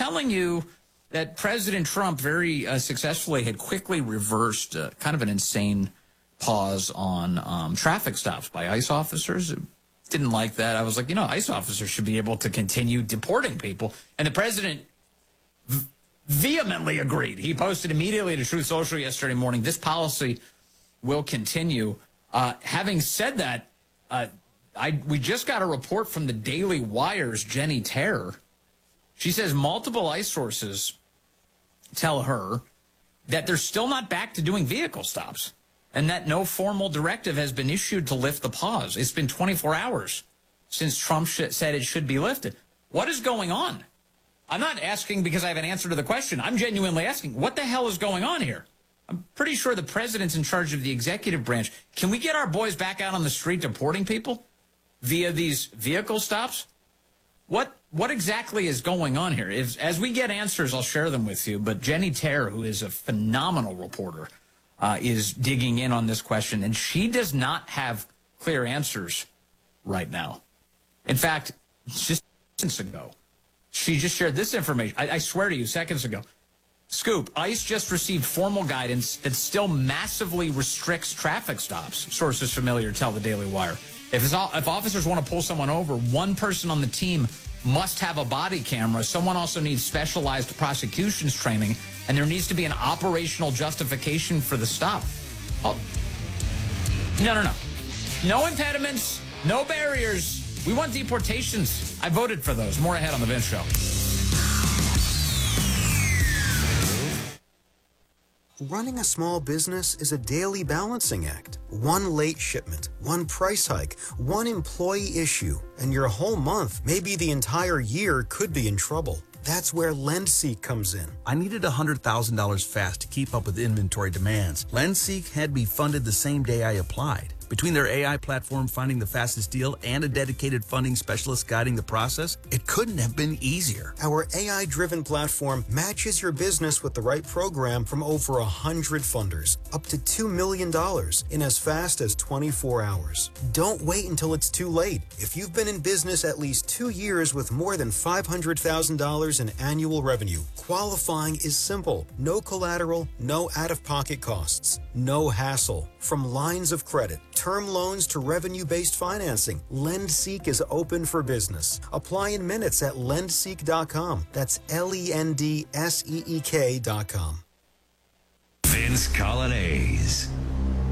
telling you that President Trump very successfully had quickly reversed kind of an insane pause on traffic stops by ICE officers. Didn't like that. I was like, ICE officers should be able to continue deporting people. And the president vehemently agreed. He posted immediately to Truth Social yesterday morning, this policy will continue. Having said that, we just got a report from the Daily Wire's Jenny Terror. She says multiple ICE sources tell her that they're still not back to doing vehicle stops and that no formal directive has been issued to lift the pause. It's been 24 hours since Trump said it should be lifted. What is going on? I'm not asking because I have an answer to the question. I'm genuinely asking, what the hell is going on here? I'm pretty sure the president's in charge of the executive branch. Can we get our boys back out on the street deporting people via these vehicle stops? What exactly is going on here? As we get answers, I'll share them with you. But Jenny Terror, who is a phenomenal reporter, is digging in on this question, and she does not have clear answers right now. In fact, just seconds ago, she just shared this information. I swear to you, seconds ago. Scoop, ICE just received formal guidance that still massively restricts traffic stops. Sources familiar tell the Daily Wire. If officers want to pull someone over, one person on the team must have a body camera. Someone also needs specialized prosecutions training, and there needs to be an operational justification for the stop. Oh. No. No impediments, no barriers. We want deportations. I voted for those. More ahead on The Vince Show. Running a small business is a daily balancing act. One late shipment, one price hike, one employee issue, and your whole month, maybe the entire year, could be in trouble. That's where LendSeek comes in. I needed $100,000 fast to keep up with inventory demands. LendSeek had me funded the same day I applied. Between their AI platform finding the fastest deal and a dedicated funding specialist guiding the process, it couldn't have been easier. Our AI-driven platform matches your business with the right program from over 100 funders, up to $2 million in as fast as 24 hours. Don't wait until it's too late. If you've been in business at least 2 years with more than $500,000 in annual revenue, qualifying is simple. No collateral, no out-of-pocket costs, no hassle. From lines of credit, term loans to revenue-based financing, LendSeek is open for business. Apply in minutes at lendseek.com. That's LENDSEEK.com. Vince Coglianese.